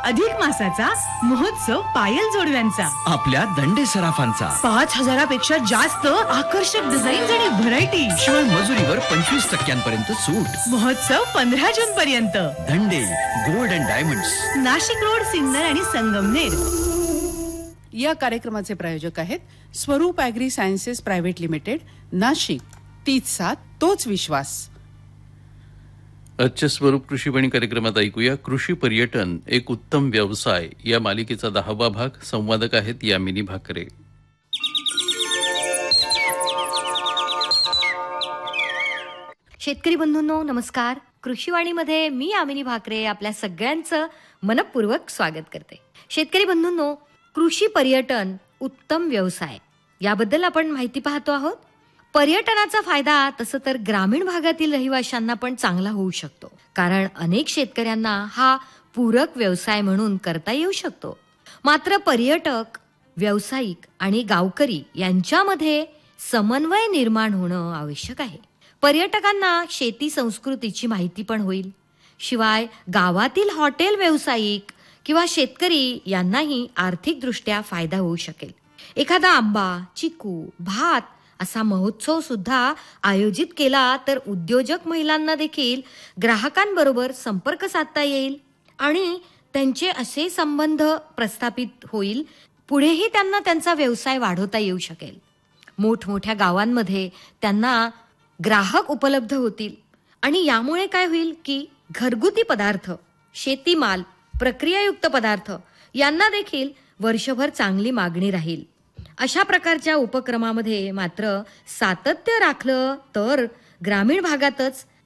अधिक मासाचा महोत्सव पायल जोडव्यांचा, आपल्या दंडे सराफांचा, 5,000पेक्षा जास्त आकर्षक डिझाईन्स आणि व्हरायटी, शिवाय मजुरीवर 25% सूट. महोत्सव 15 जून पर्यंत. दंडे gold and diamonds, Nashik road, Sinnar आणि संगमनेर. या कार्यक्रमाचे प्रायोजक आहेत स्वरूप agree sciences private limited, Nashik. तीच साथ तोच विश्वास. आजच्या स्वरूप कृषीवाणी कार्यक्रमात ऐकूया कृषी पर्यटन एक उत्तम व्यवसाय या मालिकेचा 10वा भाग. संवादक आहेत यामिनी भाकरे. शेतकरी बंधूंनो नमस्कार. कृषीवाणीमध्ये मी यामिनी भाकरे आपल्या सगळ्यांचं मनपूर्वक स्वागत करते. शेतकरी बंधूंनो, कृषी पर्यटन उत्तम व्यवसाय याबद्दल आपण माहिती पाहतो आहोत. पर्यटनाचा फायदा तसं तर ग्रामीण भागातील रहिवाशांना पण चांगला होऊ शकतो, कारण अनेक शेतकऱ्यांना हा पूरक व्यवसाय म्हणून करता येऊ शकतो. मात्र पर्यटक, व्यावसायिक आणि गावकरी यांच्यामध्ये समन्वय निर्माण होणं आवश्यक आहे. पर्यटकांना शेती संस्कृतीची माहिती पण होईल, शिवाय गावातील हॉटेल व्यावसायिक किंवा शेतकरी यांनाही आर्थिकदृष्ट्या फायदा होऊ शकेल. एखादा आंबा, चिकू, भात असा महोत्सव सुद्धा आयोजित केला तर उद्योजक महिलांना देखील ग्राहकांबरोबर संपर्क साधता येईल आणि त्यांचे असे संबंध प्रस्थापित होईल. पुढेही त्यांना त्यांचा व्यवसाय वाढवता येऊ शकेल. मोठमोठ्या गावांमध्ये त्यांना ग्राहक उपलब्ध होतील आणि यामुळे काय होईल की घरगुती पदार्थ, शेतीमाल, प्रक्रियायुक्त पदार्थ यांना देखील वर्षभर चांगली मागणी राहील. अशा प्रकारच्या उपक्रमामध्ये मात्र सातत्य राखलं तर ग्रामीण भागातच